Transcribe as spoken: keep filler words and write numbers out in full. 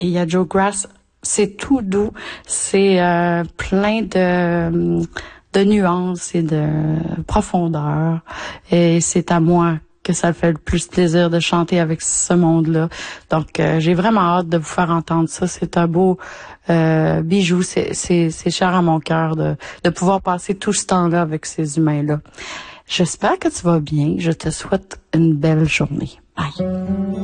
Et il y a Joe Grass, c'est tout doux, c'est euh, plein de, de nuances et de profondeur. Et c'est à moi que ça fait le plus plaisir de chanter avec ce monde-là. Donc, euh, j'ai vraiment hâte de vous faire entendre ça. C'est un beau euh, bijou. C'est, c'est, c'est cher à mon cœur de, de pouvoir passer tout ce temps-là avec ces humains-là. J'espère que tu vas bien. Je te souhaite une belle journée. Bye.